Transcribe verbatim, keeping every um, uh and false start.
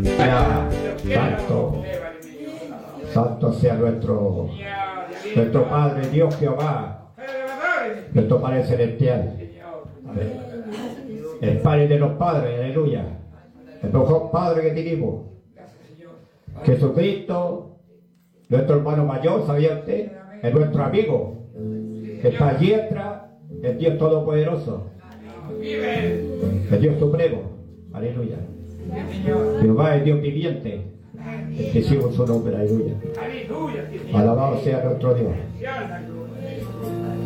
Ya, santo, santo sea nuestro, nuestro Padre, Dios Jehová, nuestro Padre Celestial, el Padre de los Padres, aleluya, el mejor Padre que tenemos, Jesucristo, nuestro hermano mayor, ¿sabía usted? Es nuestro amigo, que está allí atrás, el Dios Todopoderoso, el Dios Supremo, aleluya. Jehová es Dios viviente, bendecimos su nombre, aleluya. Alabado sea nuestro Dios.